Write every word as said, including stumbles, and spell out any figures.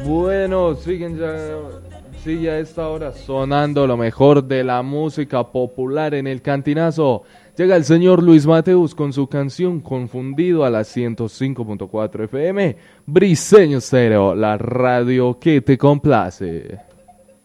Bueno, siguen ya, sigue a esta hora sonando lo mejor de la música popular en el Cantinazo. Llega el señor Luis Mateus con su canción Confundido a la ciento cinco punto cuatro F M. Briseño Stereo, la radio que te complace.